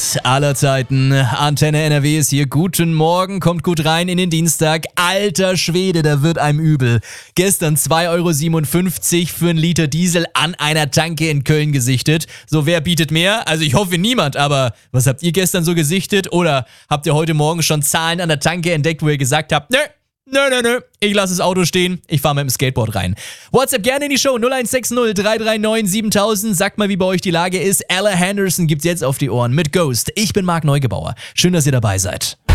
Hit aller Zeiten. Antenne NRW ist hier. Guten Morgen, kommt gut rein in den Dienstag. Alter Schwede, da wird einem übel. Gestern 2,57 € für einen Liter Diesel an einer Tanke in Köln gesichtet. So, wer bietet mehr? Also ich hoffe niemand, aber was habt ihr gestern so gesichtet? Oder habt ihr heute Morgen schon Zahlen an der Tanke entdeckt, wo ihr gesagt habt, nö, ich lasse das Auto stehen, ich fahre mit dem Skateboard rein. WhatsApp gerne in die Show 0160 339 7000. Sagt mal, wie bei euch die Lage ist. Ella Henderson gibt's jetzt auf die Ohren mit Ghost. Ich bin Marc Neugebauer. Schön, dass ihr dabei seid.